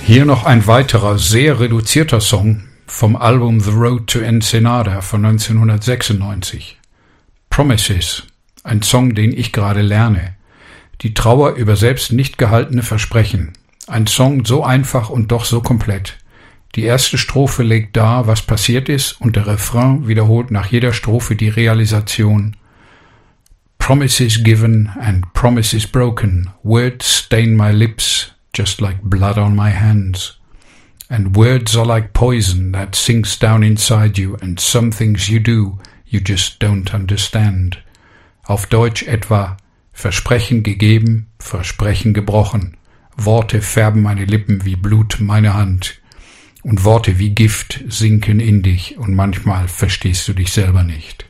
Hier noch ein weiterer, sehr reduzierter Song vom Album The Road to Ensenada von 1996. Promises, ein Song, den ich gerade lerne. Die Trauer über selbst nicht gehaltene Versprechen. Ein Song so einfach und doch so komplett. Die erste Strophe legt dar, was passiert ist, und der Refrain wiederholt nach jeder Strophe die Realisation. Promises given and promises broken, words stain my lips, just like blood on my hands. And words are like poison that sinks down inside you, and some things you do, you just don't understand. Auf Deutsch etwa, Versprechen gegeben, Versprechen gebrochen. Worte färben meine Lippen wie Blut meine Hand. Und Worte wie Gift sinken in dich, und manchmal verstehst du dich selber nicht.